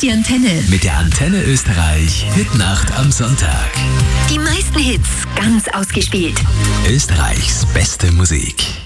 die Antenne. Mit der Antenne Österreich Hitnacht am Sonntag. Die meisten Hits ganz ausgespielt. Österreichs beste Musik.